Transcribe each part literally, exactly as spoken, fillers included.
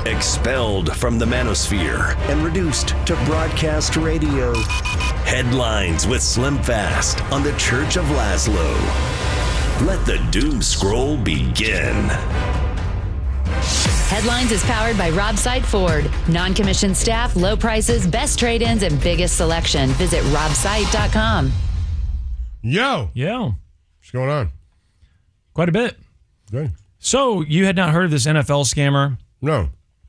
Expelled from the manosphere and reduced to broadcast radio. Headlines with Slim Fast on the Church of Laszlo. Let the doom scroll begin. Headlines is powered by Rob Side Ford. Non-commissioned staff, low prices, best trade-ins, and biggest selection. Visit rob site dot com. Yo. Yo. What's going on? Quite a bit. Good. So, you had not heard of this N F L scammer? No.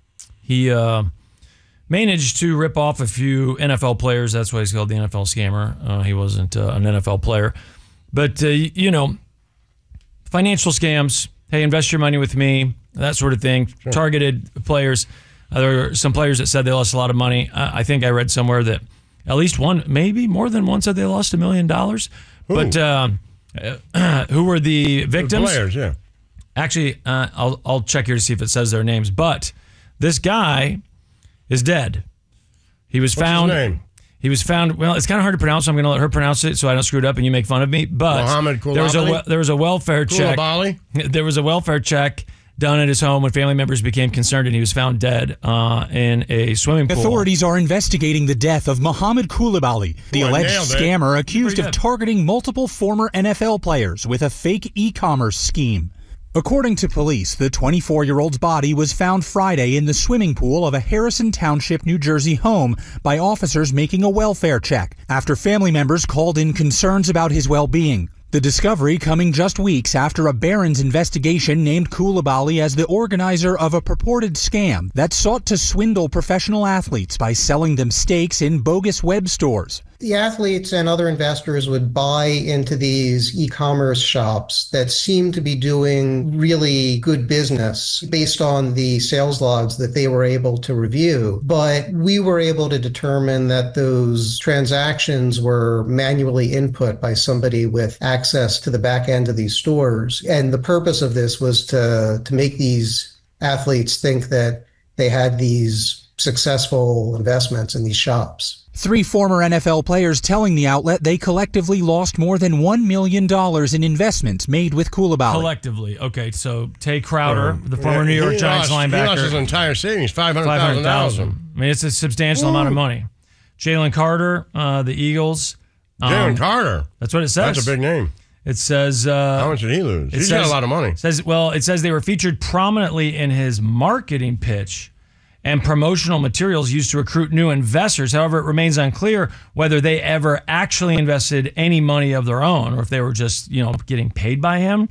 He uh, managed to rip off a few N F L players. That's why he's called the N F L scammer. Uh, he wasn't uh, an N F L player. But, uh, you know, financial scams. Hey, invest your money with me. That sort of thing. Sure. Targeted players. Uh, there are some players that said they lost a lot of money. Uh, I think I read somewhere that at least one, maybe more than one, said they lost a million dollars. But uh, uh, who were the victims? The players, yeah. Actually, uh, I'll I'll check here to see if it says their names. But this guy is dead. He was What's found. His name? He was found. Well, it's kind of hard to pronounce, so I'm going to let her pronounce it so I don't screw it up and you make fun of me. But Mohammed there was a there was a welfare check. Koulibaly? There was a welfare check done at his home when family members became concerned, and he was found dead uh, in a swimming pool. Authorities are investigating the death of Mohammed Koulibaly, the Boy, alleged nailed it. scammer accused Pretty of good. targeting multiple former N F L players with a fake e-commerce scheme. According to police, the twenty-four-year-old's body was found Friday in the swimming pool of a Harrison Township, New Jersey home by officers making a welfare check after family members called in concerns about his well-being. The discovery coming just weeks after a Barron's investigation named Koulibaly as the organizer of a purported scam that sought to swindle professional athletes by selling them stakes in bogus web stores. The athletes and other investors would buy into these e-commerce shops that seem to be doing really good business based on the sales logs that they were able to review. But we were able to determine that those transactions were manually input by somebody with access to the back end of these stores. And the purpose of this was to, to make these athletes think that they had these successful investments in these shops. Three former N F L players telling the outlet they collectively lost more than one million dollars in investments made with Koulibaly. Collectively. Okay, so Tay Crowder, Uh, the former yeah, New York he Giants lost, linebacker. He lost his entire savings, five hundred thousand dollars. I mean, it's a substantial amount of money. Jalen Carter, uh, the Eagles. Jalen um, Carter. That's what it says. That's a big name. It says... Uh, How much did he lose? It He's says, got a lot of money. Says Well, it says they were featured prominently in his marketing pitch and promotional materials used to recruit new investors. However, it remains unclear whether they ever actually invested any money of their own or if they were just, you know, getting paid by him.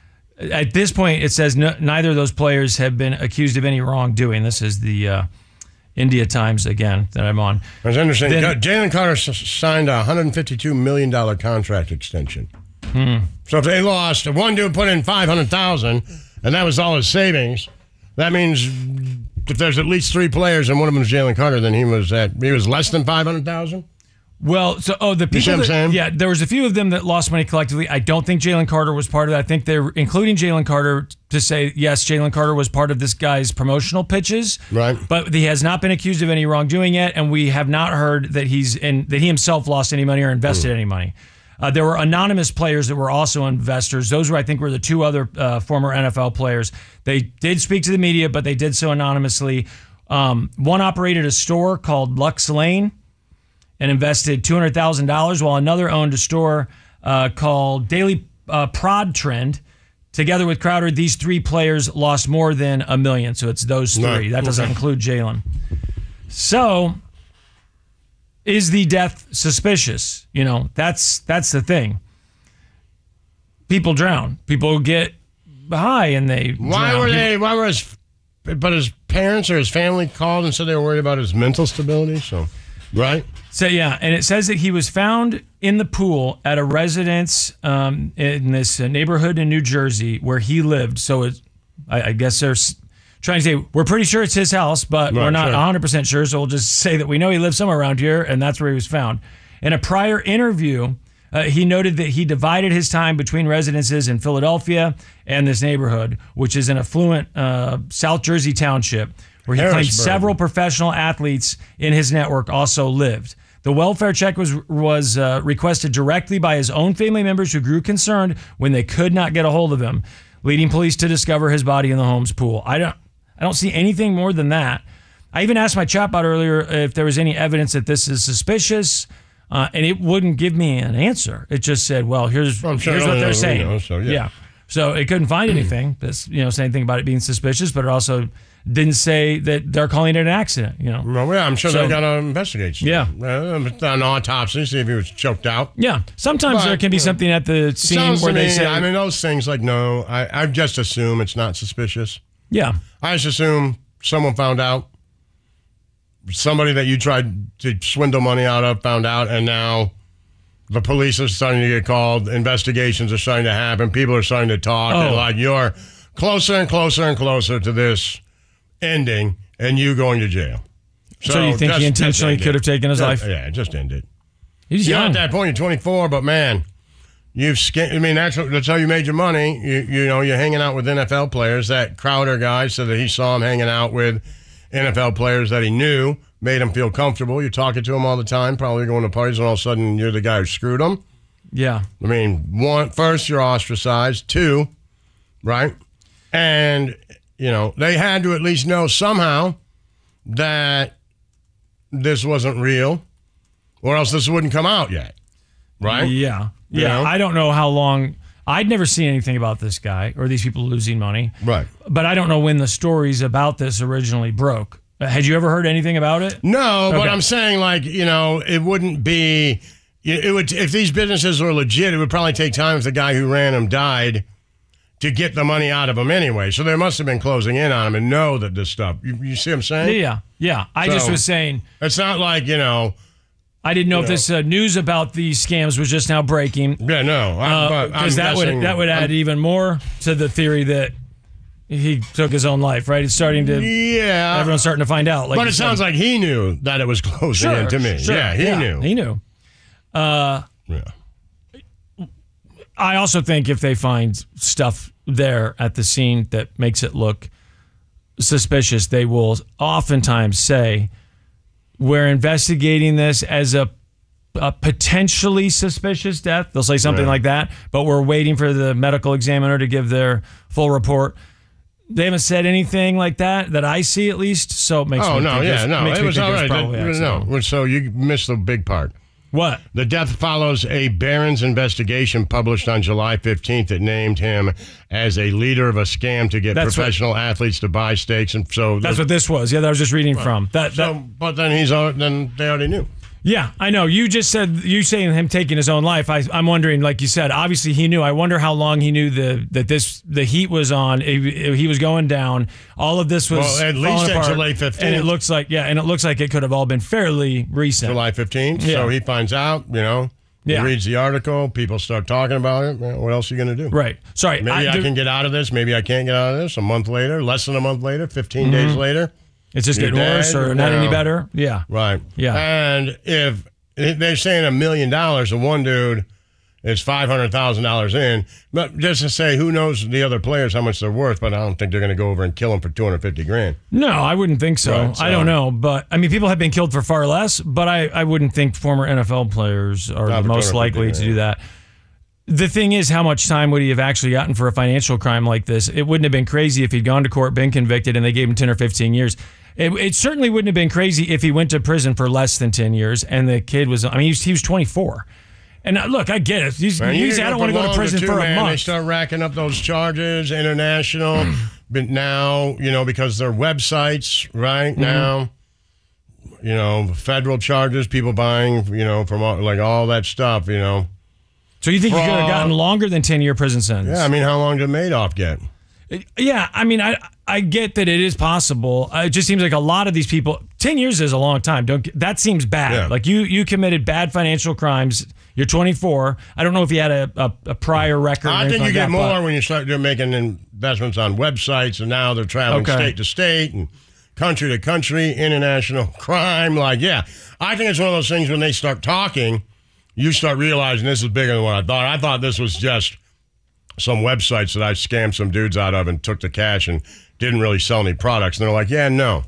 At this point, it says no, neither of those players have been accused of any wrongdoing. This is the uh, India Times, again, that I'm on. That's interesting. Then- Jalen Carter s- signed a one hundred fifty-two million dollars contract extension. Hmm. So if they lost, if one dude put in five hundred thousand dollars and that was all his savings, that means if there's at least three players and one of them is Jalen Carter, then he was at he was less than five hundred thousand dollars? Well, so oh, the people. You see what I'm that- saying? Yeah, there was a few of them that lost money collectively. I don't think Jalen Carter was part of that. I think they're including Jalen Carter to say yes, Jalen Carter was part of this guy's promotional pitches. Right. But he has not been accused of any wrongdoing yet, and we have not heard that he's in that he himself lost any money or invested any money. Uh, there were anonymous players that were also investors. Those were, I think, were the two other uh, former N F L players. They did speak to the media, but they did so anonymously. Um, one operated a store called Lux Lane and invested two hundred thousand dollars, while another owned a store uh, called Daily uh, Prod Trend. Together with Crowder, these three players lost more than a million. So it's those three. Right. That doesn't Okay. include Jalen. So is the death suspicious? You know, that's that's the thing. People drown. People get high and they Why drown. were they? Why were his? But his parents or his family called and said they were worried about his mental stability. So, right? So yeah, and it says that he was found in the pool at a residence um, in this uh, neighborhood in New Jersey where he lived. So it, I, I guess they're s- trying to say we're pretty sure it's his house, but Right, we're not sure. one hundred percent sure. So we'll just say that we know he lives somewhere around here, and that's where he was found. In a prior interview, uh, he noted that he divided his time between residences in Philadelphia and this neighborhood, which is an affluent uh, South Jersey township, where he claimed Harrisburg. several professional athletes in his network also lived. The welfare check was was uh, requested directly by his own family members who grew concerned when they could not get a hold of him, leading police to discover his body in the home's pool. I don't, I don't see anything more than that. I even asked my chatbot earlier if there was any evidence that this is suspicious, uh, and it wouldn't give me an answer. It just said, well, here's, Well, I'm sure here's I what don't they're know, saying. you know, so, yeah. yeah. So it couldn't find anything that's, you know, saying anything about it being suspicious, but it also didn't say that they're calling it an accident, you know. Well, yeah, I'm sure So- they got to investigate. Yeah. Uh, an autopsy, see if he was choked out. Yeah. Sometimes But, there can be you know, something at the scene Sounds where to they me, say, I mean, those things like, no, I, I just assume it's not suspicious. yeah. I just assume someone found out. Somebody that you tried to swindle money out of found out, and now the police are starting to get called. Investigations are starting to happen. People are starting to talk. Oh. And like, you're closer and closer and closer to this ending and you going to jail. So, you think just- he just intentionally end it. could have taken his Just- life? Yeah, just end it. He's You're young. at that point, you're twenty-four, but man, you've sca- I mean, that's, what- that's how you made your money. You, you know, you're hanging out with N F L players. That Crowder guy said that he saw him hanging out with N F L players that he knew, made him feel comfortable. You're talking to him all the time, probably going to parties, and all of a sudden you're the guy who screwed him. Yeah. I mean, one, first, you're ostracized. Two, right? And, you know, they had to at least know somehow that this wasn't real, or else this wouldn't come out yet, right? Yeah. You Yeah. know? I don't know how long. I'd never seen anything about this guy or these people losing money. Right. But I don't know when the stories about this originally broke. Uh, Had you ever heard anything about it? No, but Okay. I'm saying, like, you know, it wouldn't be, it would, if these businesses were legit, it would probably take time if the guy who ran them died to get the money out of them anyway. So they must have been closing in on him and know that this stuff, you, you see what I'm saying? Yeah. Yeah. I just So- was saying, It's not like, you know, I didn't know if know. this uh, news about these scams was just now breaking. yeah, no. I- but I'm Because that guessing- would that would add I'm- even more to the theory that he took his own life, right? It's starting to, Yeah. everyone's starting to find out. Like But you it said. sounds like he knew that it was closing Sure, in to me. sure. Yeah, he knew. He knew. yeah. I also think if they find stuff there at the scene that makes it look suspicious, they will oftentimes say, we're investigating this as a, a potentially suspicious death. They'll say something Yeah. like that, but we're waiting for the medical examiner to give their full report. They haven't said anything like that, that I see at least, so it makes Oh, me no, think yeah, it's- no. makes It me was think all it's right. probably That- accidental. no, so you missed the big part. What? The death follows a Barron's investigation published on July fifteenth that named him as a leader of a scam to get That's what- professional athletes to buy stakes. And so That's what this was. Yeah, that I was just reading from. That, that So, but then he's al- then they already knew. Yeah, I know. You just said, you saying him taking his own life. I, I'm wondering, like you said, obviously he knew. I wonder how long he knew the that this the heat was on. He, he was going down. All of this was Well, at least falling at apart. July fifteenth. And it looks like, yeah, and it looks like it could have all been fairly recent. July fifteenth. Yeah. So he finds out, you know, Yeah. he reads the article, people start talking about it. Well, what else are you going to do? Right. Sorry. Maybe I, there- can get out of this. Maybe I can't get out of this. A month later, less than a month later, fifteen days later. It's just You're getting worse dead, or not you any know. better. Yeah. Right. Yeah. And if they're saying a million dollars, and one dude is five hundred thousand dollars in, but just to say, who knows the other players how much they're worth? But I don't think they're going to go over and kill them for two hundred fifty grand. No, I wouldn't think so. Right, so- I don't know. But, I mean, people have been killed for far less, but I, I wouldn't think former N F L players are Not the for most two hundred fifty likely to grand. do that. The thing is, how much time would he have actually gotten for a financial crime like this? It wouldn't have been crazy if he'd gone to court, been convicted, and they gave him ten or fifteen years. It, it certainly wouldn't have been crazy if he went to prison for less than ten years and the kid was, I mean, he was, he was twenty-four. And uh, look, I get it. He's, Man, you he's, I go don't for want to go to longer, prison too, for a man. They month. start racking up those charges, international, but now, you know, because they're websites, right Mm-hmm. now, you know, federal charges, people buying, you know, from all, like all that stuff, you know. So you think he could have fraud. gotten longer than ten-year prison sentence? Yeah, I mean, how long did Madoff get? Yeah, I mean, I I get that it is possible. Uh, it just seems like a lot of these people. Ten years is a long time. Don't get- that seems bad. Yeah. Like you you committed bad financial crimes. You're twenty-four. I don't know if you had a, a, a prior record. or I anything think you like get that, more but- when you start doing making investments on websites, and now they're traveling Okay. state to state and country to country, international crime. Like, yeah, I think it's one of those things when they start talking, you start realizing this is bigger than what I thought. I thought this was just some websites that I scammed some dudes out of and took the cash and didn't really sell any products. And they're like, yeah, no.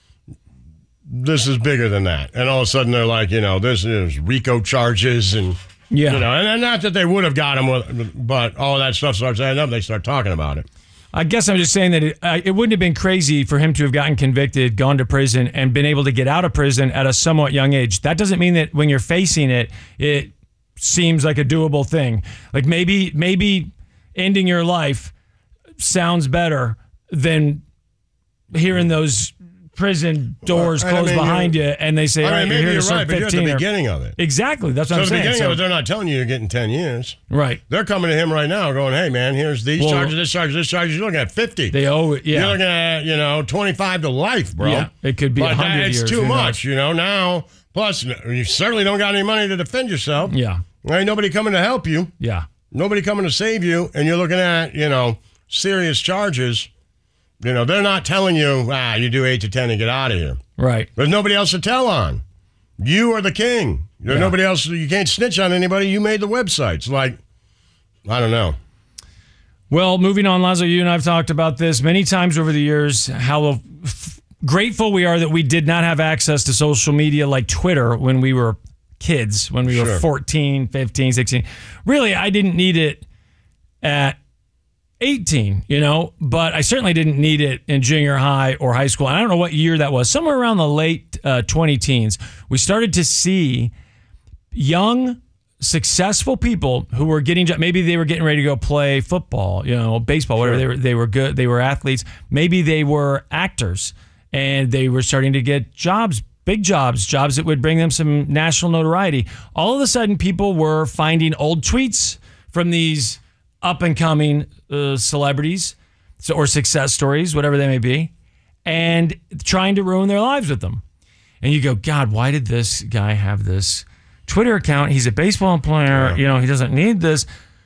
This is bigger than that. And all of a sudden they're like, you know, this is RICO charges and, Yeah. you know, and not that they would have got him, with, but all of that stuff starts adding up. They start talking about it. I guess I'm just saying that it, uh, it wouldn't have been crazy for him to have gotten convicted, gone to prison, and been able to get out of prison at a somewhat young age. That doesn't mean that when you're facing it, it seems like a doable thing. Like maybe maybe ending your life sounds better than hearing those prison doors well, close I mean, behind you, and they say, I all mean, right, maybe you're here you're to serve right, but you're at the fifteen. Or, beginning of it. exactly. That's what So I'm at the saying. beginning So, of it, they're not telling you you're getting ten years. right. They're coming to him right now going, hey, man, here's these Well, charges, this charge, this charge. You're looking at fifty. They owe it, yeah. You're looking at, you know, twenty-five to life, bro. Yeah, it could be but one hundred that, it's years, too who much, knows? you know. Now, plus, you certainly don't got any money to defend yourself. Yeah. There ain't nobody coming to help you. Yeah. Nobody coming to save you. And you're looking at, you know, serious charges. You know, they're not telling you, ah, you do eight to ten and get out of here. Right. There's nobody else to tell on. You are the king. There's Yeah. nobody else. You can't snitch on anybody. You made the websites. Like, I don't know. Well, moving on, Lazo, you and I have talked about this many times over the years, how f- grateful we are that we did not have access to social media like Twitter when we were kids, when we Sure. were fourteen, fifteen, sixteen. Really, I didn't need it at eighteen, you know, but I certainly didn't need it in junior high or high school. And I don't know what year that was. Somewhere around the late uh, twenty teens, we started to see young, successful people who were getting, maybe they were getting ready to go play football, you know, baseball, whatever. They were, they were good. They were athletes. Maybe they were actors and they were starting to get jobs, big jobs, jobs that would bring them some national notoriety. All of a sudden, people were finding old tweets from these up and coming uh, celebrities so, or success stories, whatever they may be, and trying to ruin their lives with them. And you go, God, why did this guy have this Twitter account? He's a baseball player. Yeah. You know, he doesn't need this.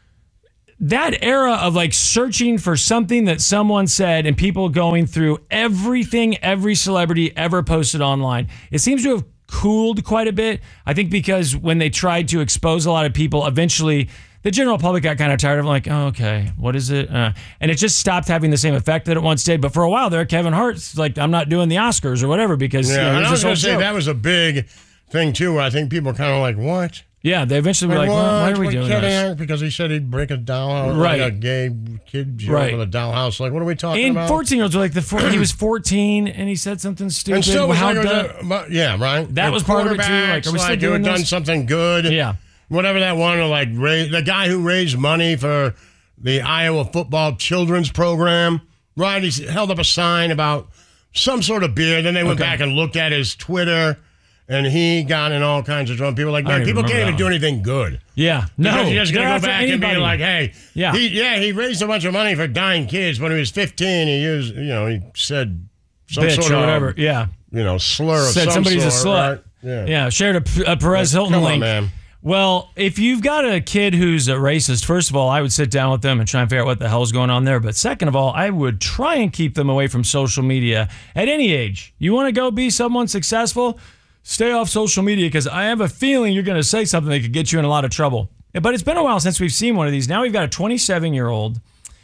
That era of like searching for something that someone said and people going through everything every celebrity ever posted online, it seems to have cooled quite a bit. I think because when they tried to expose a lot of people, eventually the general public got kind of tired of like, oh, okay, what is it? Uh, and it just stopped having the same effect that it once did. But for a while there, Kevin Hart's like, I'm not doing the Oscars or whatever because Yeah, you know, and there's I was this going whole to say joke. that was a big thing, too, where I think people are kind of like, what? Yeah, they eventually were like, well, why are we What, doing Kevin this? Hart? Because he said he'd break a dollhouse, Right. like a gay kid joke Right. with a dollhouse. Like, what are we talking And about? fourteen-year-olds were like, the four, he was fourteen and he said something stupid. And still, was How like, it was dumb- a- but- yeah, right. That And was part of it, too. Like, quarterbacks, are we still like, who doing had done this? something good. Yeah. Whatever that one, or like raise, the guy who raised money for the Iowa football children's program, right? He held up a sign about some sort of beer. Then they went Okay. back and looked at his Twitter, and he got in all kinds of trouble. People were like, I don't man, even people can't remember even that do anything good. Yeah. No. Because you're just they're going to after go back and be anybody. like, hey, Yeah. he, yeah, he raised a bunch of money for dying kids. When he was fifteen, he used, you know, he said some bitch sort or of, whatever. Yeah. you know, slur of Said some somebody's sort, a slut. right? Yeah. Yeah. Shared a, a Perez Hilton Come on, link. man. Well, if you've got a kid who's a racist, first of all, I would sit down with them and try and figure out what the hell's going on there. But second of all, I would try and keep them away from social media at any age. You want to go be someone successful? Stay off social media because I have a feeling you're going to say something that could get you in a lot of trouble. But it's been a while since we've seen one of these. Now we've got a twenty-seven-year-old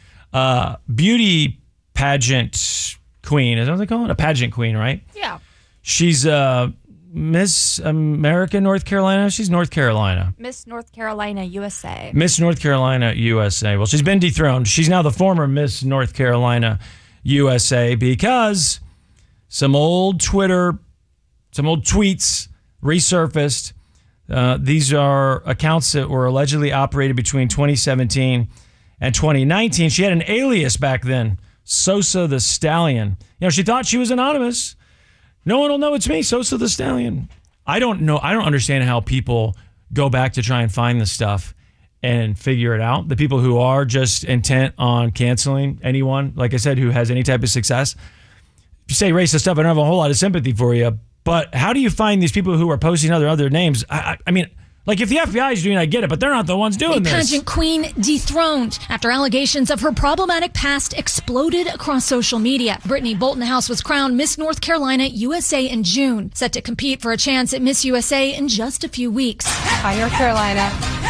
uh, beauty pageant queen. Is that what they call it? A pageant queen, right? Yeah. She's uh, Miss America, North Carolina. She's North Carolina. Miss North Carolina, U S A. Miss North Carolina, U S A. Well, she's been dethroned. She's now the former Miss North Carolina, U S A because some old Twitter, some old tweets resurfaced. Uh, these are accounts that were allegedly operated between twenty seventeen and twenty nineteen. She had an alias back then, Sosa the Stallion. You know, she thought she was anonymous. No one will know it's me, Sosa the Stallion. I don't know. I don't understand how people go back to try and find the stuff and figure it out. The people who are just intent on canceling anyone, like I said, who has any type of success. If you say racist stuff, I don't have a whole lot of sympathy for you. But how do you find these people who are posting other other names? I, I, I mean, like if the F B I is doing it, I get it, but they're not the ones doing A this. pageant queen dethroned after allegations of her problematic past exploded across social media. Brittany Bolton-House was crowned Miss North Carolina U S A in June, set to compete for a chance at Miss U S A in just a few weeks. Hi, North Carolina.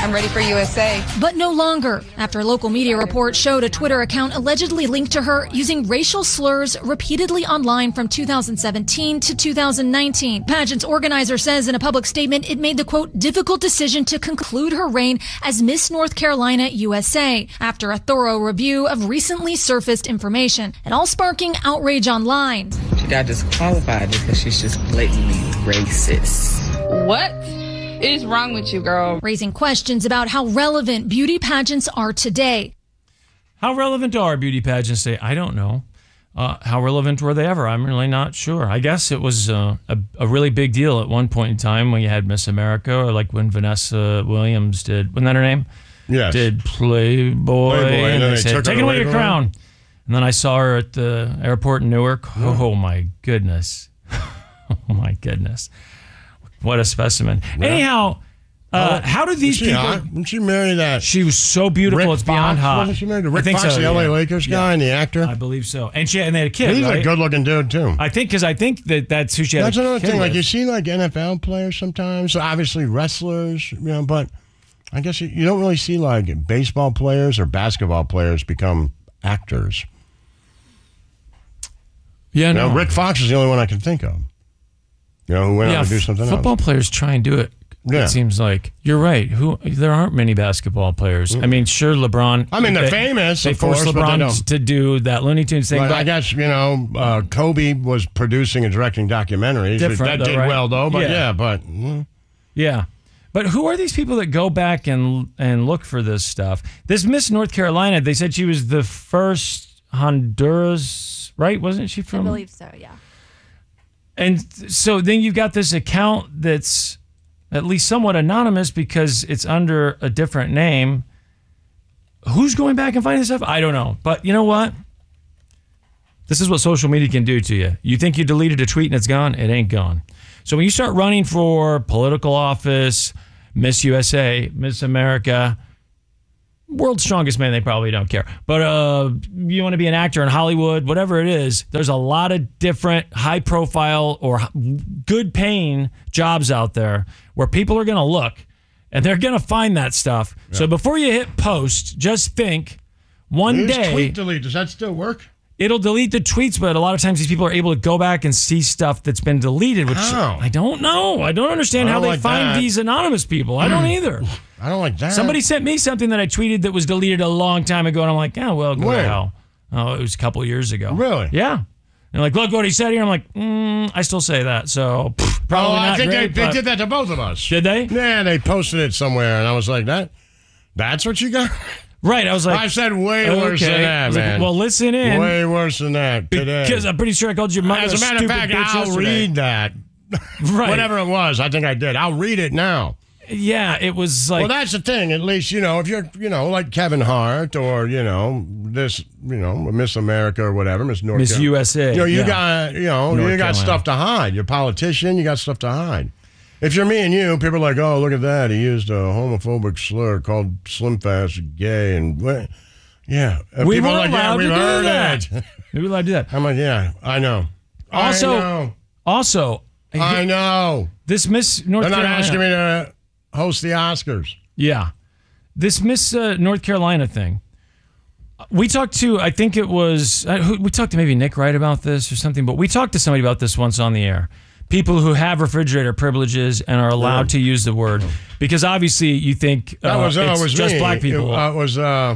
I'm ready for U S A. But no longer, after a local media report showed a Twitter account allegedly linked to her using racial slurs repeatedly online from two thousand seventeen to two thousand nineteen. Pageant's organizer says in a public statement it made the, quote, difficult decision to conclude her reign as Miss North Carolina U S A after a thorough review of recently surfaced information, and all sparking outrage online. She got disqualified because she's just blatantly racist. What is wrong with you, girl? Raising questions about how relevant beauty pageants are today. How relevant are beauty pageants today? I don't know. Uh, how relevant were they ever? I'm really not sure. I guess it was uh, a, a really big deal at one point in time when you had Miss America, or like when Vanessa Williams did, wasn't that her name? Yes. Did Playboy. Playboy, and and then they they said, took take her away away your from her. crown. And then I saw her at the airport in Newark. Oh, oh my goodness. Oh my goodness. What a specimen. Yeah. Anyhow, uh, Oh, how did these was she people... hot? Didn't she marry that? She was so beautiful, Rick it's beyond Fox? hot. Wasn't she married to Rick I think Fox, so, the L A yeah. Lakers guy Yeah. and the actor? I believe so. And she and they had a kid, He's right? a good-looking dude, too. I think, because I think that that's who she had That's a another kid thing. Like, with. you see, like, N F L players sometimes, obviously wrestlers, you know, but I guess you, you don't really see, like, baseball players or basketball players become actors. Yeah, You no. know, Rick Fox is the only one I can think of. You know, who went yeah, out to do something football else. players try and do it. Yeah. It seems like you're right. Who there aren't many basketball players. I mean, sure, LeBron. I mean, they're they, famous, They of forced course, but they LeBron don't. to do that Looney Tunes thing. But But I guess, you know, uh, Kobe was producing and directing documentaries. Different, that though, did right? well, though. But Yeah. yeah, but mm, yeah. But who are these people that go back and and look for this stuff? This Miss North Carolina, they said she was the first Honduras, right? Wasn't she I from? believe so, yeah. And so then you've got this account that's at least somewhat anonymous because it's under a different name. Who's going back and finding this stuff? I don't know. But you know what? This is what social media can do to you. You think you deleted a tweet and it's gone? It ain't gone. So when you start running for political office, Miss U S A, Miss America, World's Strongest Man, they probably don't care. But uh, you want to be an actor in Hollywood, whatever it is, there's a lot of different high profile or good paying jobs out there where people are going to look and they're going to find that stuff. Yeah. So before you hit post, just think one Use day. tweet delete. Does that still work? It'll delete the tweets, but a lot of times these people are able to go back and see stuff that's been deleted, which How? I don't know. I don't understand I how don't they like find that. these anonymous people. I don't either. I don't like that. Somebody sent me something that I tweeted that was deleted a long time ago, and I'm like, oh, well, go When? to hell. Oh, it was a couple of years ago. Really? Yeah. And like, look what he said here. I'm like, mm, I still say that. So pff, probably oh, I not think great, they, they but- did that to both of us. Did they? Yeah, they posted it somewhere, and I was like, "That, that's what you got." Right. I was like, I said way worse okay. than I that, was like, man. well, listen in. Way worse than that today. Because I'm pretty sure I called your mother As a matter of stupid fact, bitch I'll yesterday. read that. Right. Whatever it was, I think I did. I'll read it now. Yeah, it was like. Well, that's the thing. At least, you know, if you're, you know, like Kevin Hart or, you know, this, you know, Miss America or whatever, Miss North Miss Carolina. U S A. You know, you yeah. got, you know, North you got Carolina. stuff to hide. You're a politician, you got stuff to hide. If you're me and you, people are like, oh, look at that. He used a homophobic slur called Slim Fast gay. And, what? yeah. And We people were are like, yeah, allowed we've to do heard that. it. We were allowed to do that. I'm like, yeah, I know. Also, I know. also, I know. this Miss North They're not Carolina. asking me to host the Oscars. Yeah. This Miss uh, North Carolina thing. We talked to, I think it was, uh, who, we talked to maybe Nick Wright about this or something, but we talked to somebody about this once on the air. People who have refrigerator privileges and are allowed to use the word. Because obviously you think uh, That was, uh, it's was just me. black people. It uh, was uh,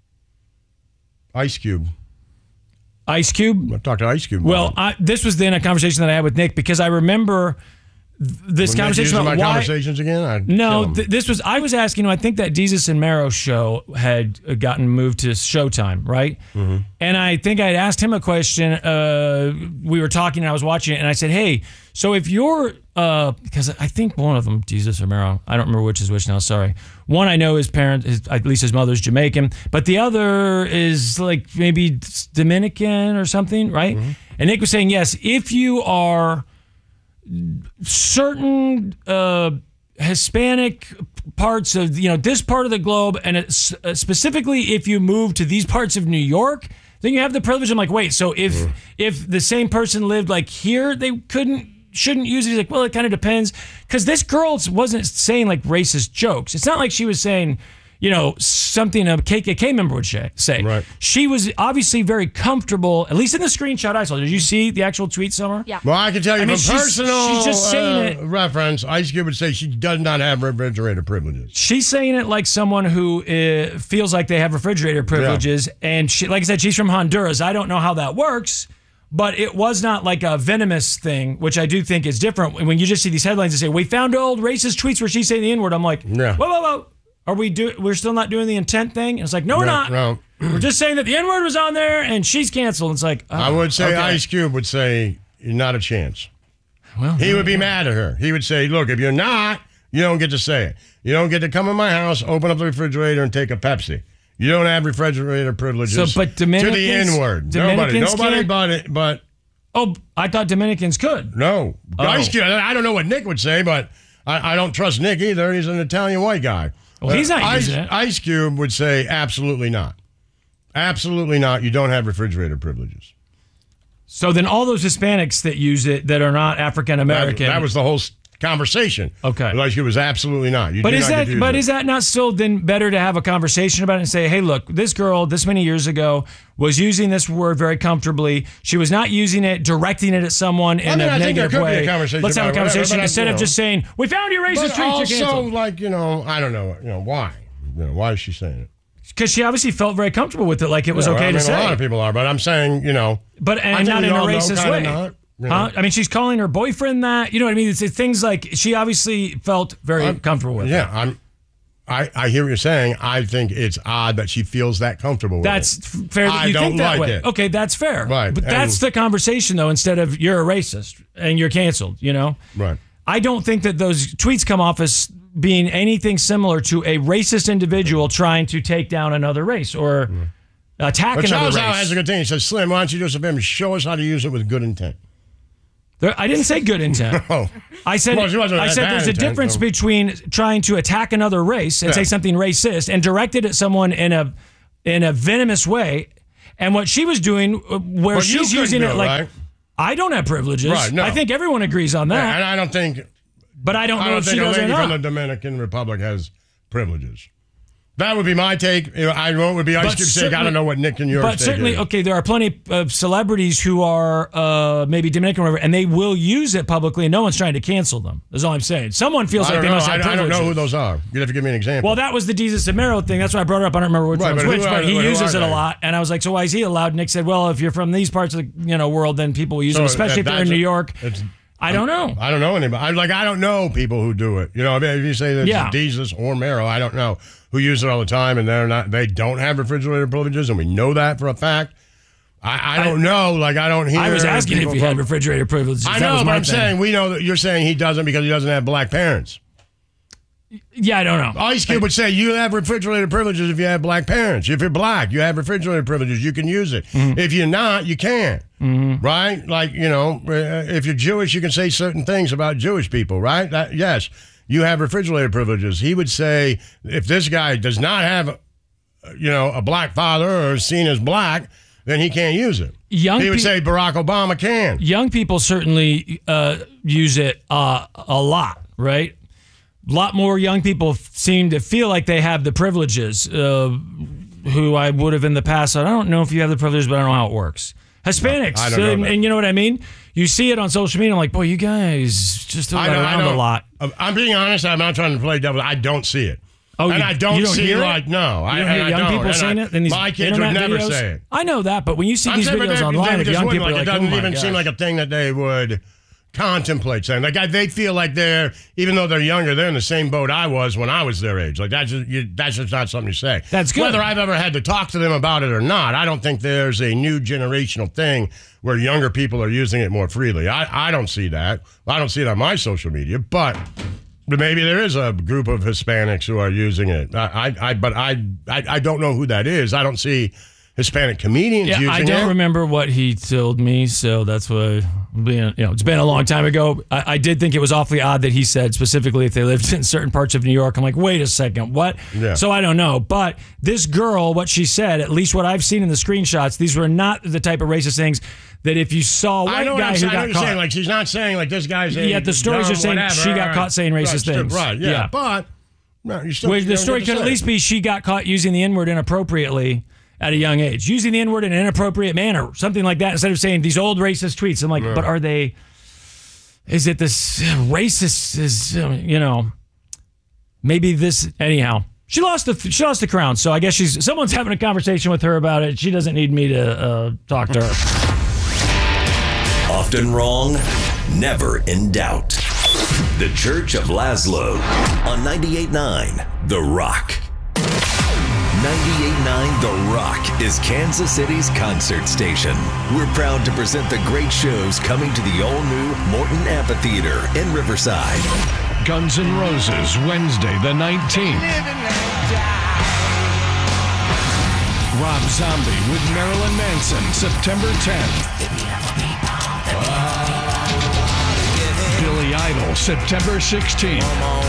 Ice Cube. Ice Cube? I talked to Ice Cube. Well, I, this was then a conversation that I had with Nick because I remember th- this When Nick conversation uses about my why. conversations again. I'd kill No, him. th- this was, I was asking him, I think that Jesus and Mero show had uh, gotten moved to Showtime, right? Mm-hmm. And I think I had asked him a question. Uh, we were talking and I was watching it and I said, hey, so if you're, uh, because I think one of them, Jesus or Mero, I don't remember which is which now, sorry. One I know his parent, his, at least his mother's Jamaican, but the other is like maybe Dominican or something, right? Mm-hmm. And Nick was saying, yes, if you are certain uh, Hispanic parts of, you know, this part of the globe, and it's, uh, specifically if you move to these parts of New York, then you have the privilege. I'm like, wait, so if Mm. if the same person lived like here, they couldn't shouldn't use it. He's like, well, it kind of depends. Because this girl wasn't saying like racist jokes. It's not like she was saying, you know, something a K K K member would say. Right. She was obviously very comfortable, at least in the screenshot I saw. Did you see the actual tweet, Summer? Yeah. Well, I can tell you I mean, from she's- personal she's just saying uh, it. reference, Ice Cube would say she does not have refrigerator privileges. She's saying it like someone who uh, feels like they have refrigerator privileges. And she, like I said, she's from Honduras. I don't know how that works. But it was not like a venomous thing, which I do think is different. When you just see these headlines that say, we found old racist tweets where she's saying the N-word, I'm like, Yeah. whoa, whoa, whoa. Are we do? We're still not doing the intent thing? And it's like, no, we're No, not. no. We're just saying that the N-word was on there and she's canceled. It's like, oh, I would say okay. Ice Cube would say, not a chance. Well, He would be mad at her. He would say, look, if you're not, you don't get to say it. You don't get to come in my house, open up the refrigerator, and take a Pepsi. You don't have refrigerator privileges So, but to Dominicans, the N-word. Nobody, Dominicans nobody can't- but it, but Oh, I thought Dominicans could. no. Oh. Ice Cube, I don't know what Nick would say, but I, I don't trust Nick either. He's an Italian white guy. Well, he's not Ice, using it. Ice Cube would say, absolutely not. Absolutely not. You don't have refrigerator privileges. So then all those Hispanics that use it that are not African American. That, that was the whole s- conversation. Okay. Ice Cube was absolutely not. You But do is not that get to but use is it. that not still then better to have a conversation about it and say, hey, look, this girl this many years ago was using this word very comfortably. She was not using it, directing it at someone in I mean, a I think there negative could be way. a conversation Let's have a about whatever, conversation but I- instead you of know. just saying, we found your racist But tweets, you're also, canceled. like, you know, I don't know, you know, why? You know, why is she saying it? Because she obviously felt very comfortable with it, like it was Yeah, okay I mean, to say. A lot of people are, but I'm saying, you know. But I and think not we in a all know, racist kinda way. not, you know. Huh? I mean, she's calling her boyfriend that. You know what I mean? It's, it's things like she obviously felt very I'm- comfortable with Yeah, it. I'm. I, I hear what you're saying. I think it's odd that she feels that comfortable with That's it. f- fair that I you don't think that like way. it. Okay, that's fair. Right, But that's and- the conversation, though, instead of you're a racist and you're canceled, you know? Right. I don't think that those tweets come off as being anything similar to a racist individual trying to take down another race or attack But another Charles Howell race. has a good thing. He says, Slim, why don't you do us a favor and show us how to use it with good intent? There, I didn't say good intent. Oh. I said Well, she wasn't I that said bad there's a intent, difference though. between trying to attack another race and Yeah. say something racist and direct it at someone in a in a venomous way, and what she was doing, uh, where But you she's couldn't using do it it, like right? I don't have privileges. Right, no. I think everyone agrees on that, Yeah, and I don't think but I don't I know don't if she think a does or lady from the not. Dominican Republic has privileges. That would be my take. You know, I know it would be Ice But Cube saying, I certainly- don't know what Nick and yours But take certainly, is. okay, there are plenty of celebrities who are uh, maybe Dominican or whatever, and they will use it publicly, and no one's trying to cancel them. That's all I'm saying. Someone feels I like don't they know. must I, have I don't privileges. know who those are. You'd have to give me an example. Well, that was the Jesus Amaro thing. That's why I brought it up. I don't remember which Right, one's but who which, are but they- he who uses are it a they? lot. And I was like, so why is he allowed? Nick said, well, if you're from these parts of the you know world, then people will use So it, especially if they're in that's New a- York. it's- I don't know. I don't know anybody. I, like, I don't know people who do it. You know, I mean, if you say that Yeah. it's Jesus or Mero, I don't know who use it all the time, and they're not. They don't have refrigerator privileges, and we know that for a fact. I, I don't know. Like, I don't hear. I was asking if people he had from- refrigerator privileges. I That know, was but my I'm thing. saying we know that you're saying he doesn't because he doesn't have black parents. Yeah, I don't know. Ice Cube would say you have refrigerator privileges if you have black parents. If you're black, you have refrigerator privileges. You can use it. Mm-hmm. If you're not, you can't. Mm-hmm. Right? Like, you know, uh, if you're Jewish, you can say certain things about Jewish people, right? That, yes, you have refrigerator privileges. He would say if this guy does not have, uh, you know, a black father or is seen as black, then he can't use it. Young he would pe- say Barack Obama can. Young people certainly uh, use it uh, a lot, right? A lot more young people f- seem to feel like they have the privileges, uh, who I would have in the past. I don't know if you have the privileges, but I don't know how it works. Hispanics, I don't know and, that. and you know what I mean? You see it on social media, I'm like, boy, you guys just throw I that know, I around know. a lot. I'm being honest. I'm not trying to play devil. I don't see it. Oh, and you- I don't, you don't see hear it? like no. I, You don't and hear I young don't. people And saying I- it? In these my kids would internet never videos? say it. I know that, but when you see I'm these saying, but videos they- online they of just young wouldn't, people, like, you're it like, doesn't oh my even seem gosh. like a thing that they would contemplate saying. Like I, they feel like they're, even though they're younger, they're in the same boat I was when I was their age. Like that's just, you, that's just not something you say. That's good. Whether I've ever had to talk to them about it or not, I don't think there's a new generational thing where younger people are using it more freely. I, I don't see that. I don't see it on my social media, but. But maybe there is a group of Hispanics who are using it. I, I, I but I, I, I don't know who that is. I don't see Hispanic comedians Yeah, using I don't it. remember what he told me, so that's why. You know, it's been a long time ago. I, I did think it was awfully odd that he said specifically if they lived in certain parts of New York. I'm like, wait a second, what? Yeah. So I don't know. But this girl, what she said, at least what I've seen in the screenshots, these were not the type of racist things that if you saw a white I know what guy I'm who saying. I know got what you're caught. saying. Like, she's not saying, like, this guy's a Yeah, the stories dumb are saying whatever. she got Right. caught saying racist right. things. Right, yeah. Yeah. But no, you still, Well, you the don't story get to could at say least it. be she got caught using the N-word inappropriately at a young age. Using the N-word in an inappropriate manner, something like that, instead of saying these old racist tweets. I'm like, Yeah. but are they... Is it this racist? Is you know, maybe this anyhow. She lost the she lost the crown, so I guess she's someone's having a conversation with her about it. She doesn't need me to uh, talk to her. Often wrong, never in doubt. The Church of Laszlo on ninety-eight point nine The Rock. ninety-eight point nine The Rock is Kansas City's concert station. We're proud to present the great shows coming to the all-new Morton Amphitheater in Riverside. Guns N' Roses, Wednesday the nineteenth. Rob Zombie with Marilyn Manson, September tenth. Billy Idol, September sixteenth.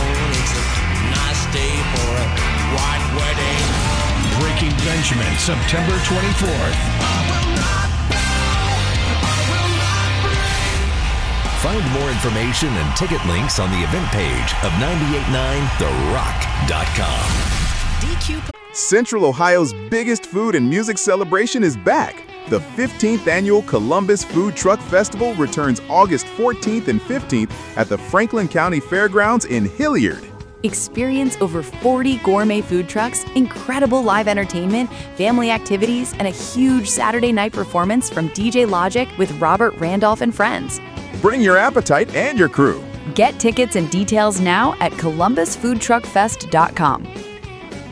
Breaking Benjamin, September twenty-fourth. Find more information and ticket links on the event page of ninety-eight point nine the rock dot com. Central Ohio's biggest food and music celebration is back. The fifteenth Annual Columbus Food Truck Festival returns August fourteenth and fifteenth at the Franklin County Fairgrounds in Hilliard. Experience over forty gourmet food trucks, incredible live entertainment, family activities, and a huge Saturday night performance from D J Logic with Robert Randolph and friends. Bring your appetite and your crew. Get tickets and details now at columbus food truck fest dot com.